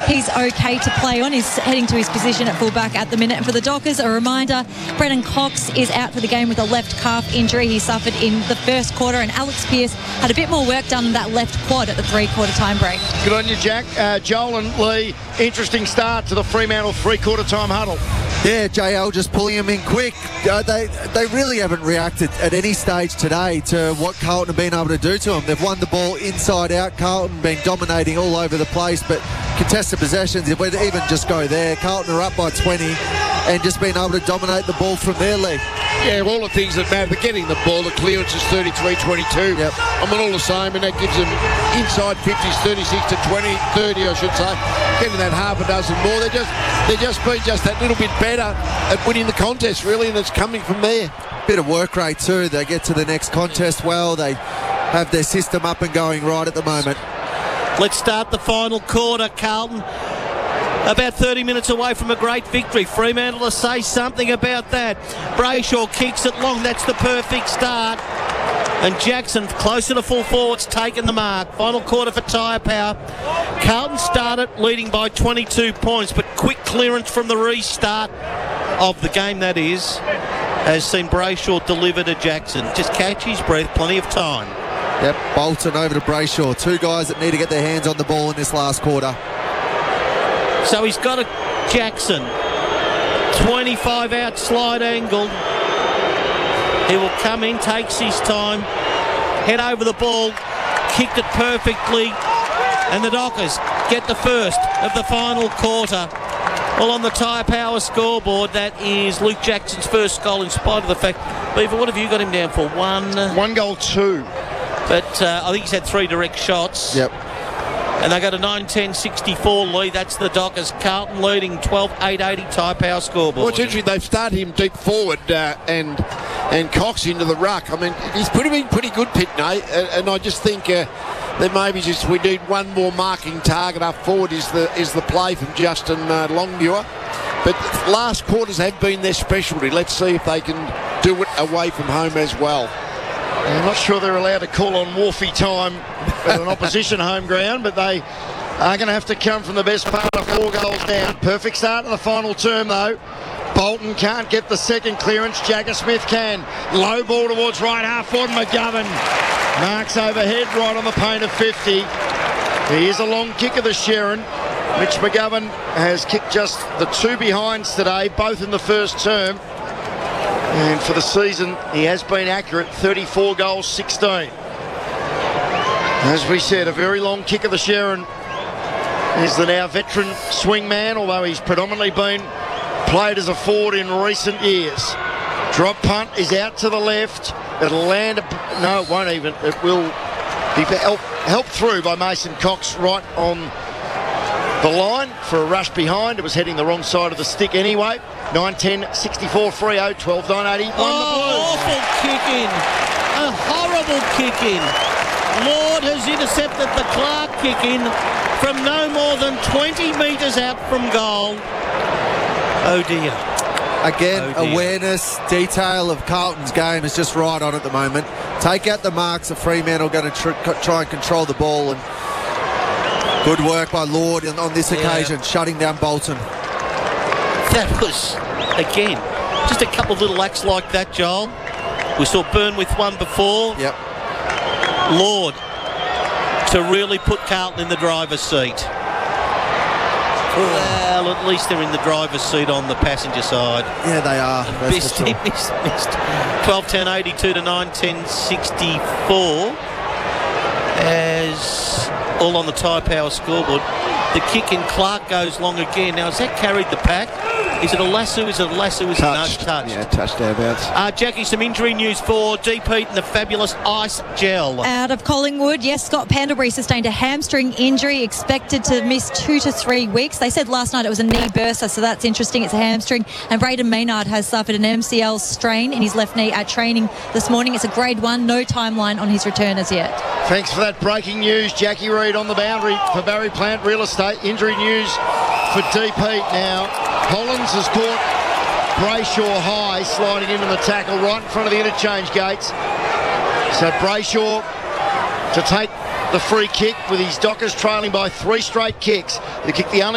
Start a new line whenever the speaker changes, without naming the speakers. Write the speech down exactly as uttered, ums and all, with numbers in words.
he's okay to play on. He's heading to his position at fullback at the minute. And for the Dockers, a reminder, Brennan Cox is out for the game with a left calf injury he suffered in the first quarter, and Alex Pearce had a bit more work done on that left quad at the three-quarter time break.
Good on you, Jack. Uh, Joel and Lee, interesting start to the Fremantle three-quarter time huddle.
Yeah, J L just pulling him in quick. Uh, they they really haven't reacted at any stage today to what Carlton have been able to do to them. They've won the ball inside out. Carlton been dominating all over the place, but contested possessions, if we even just go there, Carlton are up by twenty and just been able to dominate the ball from their leg.
Yeah, all the things that matter. They're getting the ball. The clearance is thirty-three twenty-two.
Yep.
I mean, all the same, and that gives them inside fifties, thirty-six to twenty, thirty, I should say. Getting that half a dozen more. They're just, they're just been just that little bit better at winning the contest, really, and it's coming from there.
Bit of work rate too. They get to the next contest well. They have their system up and going right at the moment.
Let's start the final quarter. Carlton about thirty minutes away from a great victory. Fremantle to say something about that. Brayshaw kicks it long. That's the perfect start. And Jackson, closer to full forwards, taking the mark. Final quarter for Tyre Power. Carlton started leading by twenty-two points, but quick clearance from the restart of the game, that is, has seen Brayshaw deliver to Jackson. Just catch his breath, plenty of time.
Yep, Bolton over to Brayshaw. Two guys that need to get their hands on the ball in this last quarter.
So he's got a Jackson. twenty-five out slide angle. He will come in, takes his time, head over the ball, kicked it perfectly, and the Dockers get the first of the final quarter. Well, on the Tyre Power scoreboard, that is Luke Jackson's first goal, in spite of the fact, Beaver, what have you got him down for? One?
One goal, two.
But uh, I think he's had three direct shots.
Yep.
And they go to nine ten sixty-four lead. That's the Dockers. Carlton leading twelve eight eighty Tyre Power scoreboard.
Well, it's interesting. They've started him deep forward uh, and and Cox into the ruck. I mean, he's pretty been pretty good, Pitney, and, and I just think uh, that maybe just we need one more marking target up forward is the is the play from Justin uh, Longmuir. But last quarters have been their specialty. Let's see if they can do it away from home as well.
I'm not sure they're allowed to call on Wharfie time at an opposition home ground, but they are going to have to come from the best part of four goals down. Perfect start to the final term, though. Bolton can't get the second clearance. Jagger Smith can. Low ball towards right half forward. McGovern marks overhead right on the paint of fifty. He is a long kicker, the Sharon. Mitch McGovern has kicked just the two behinds today, both in the first term. And for the season, he has been accurate, thirty-four goals, sixteen. As we said, a very long kick of the Sharon is the now veteran swing man, although he's predominantly been played as a forward in recent years. Drop punt is out to the left. It'll land, a, no, it won't even. It will be help, helped through by Mason Cox right on the line for a rush behind. It was heading the wrong side of the stick anyway. nine ten sixty-four three oh twelve nine eighty.
Oh, awful kick in. A horrible kick in. Lord has intercepted the Clark kick in from no more than twenty metres out from goal. Oh dear.
Again,
Oh dear.
awareness, detail of Carlton's game is just right on at the moment. Take out the marks of Fremantle, going to tr- try and control the ball, and good work by Lord on this
Yeah.
occasion, shutting down Bolton.
That was, again, just a couple of little acts like that, Joel. We saw Byrne with one before.
Yep.
Lord, to really put Carlton in the driver's seat. Well, at least they're in the driver's seat on the passenger side.
Yeah, they are. That's
Missed,
for
he
sure.
missed, missed. twelve ten eighty-two to nine ten sixty-four. As all on the Tyre Power scoreboard. The kick in Clark goes long again. Now, has that carried the pack? Is it a lasso? Is it a lasso? Is it no touch?
Yeah, touched thereabouts.
Uh, Jackie, some injury news for D. Pete and the fabulous Ice Gel.
Out of Collingwood, yes, Scott Pendlebury sustained a hamstring injury, expected to miss two to three weeks. They said last night it was a knee burster, so that's interesting. It's a hamstring. And Braden Maynard has suffered an M C L strain in his left knee at training this morning. It's a grade one, no timeline on his return as yet.
Thanks for that breaking news. Jackie Reid on the boundary for Barry Plant Real Estate. Injury news for D P now. Collins has caught Brayshaw high, sliding into the tackle right in front of the interchange gates. So Brayshaw to take the free kick with his Dockers trailing by three straight kicks. The kick the only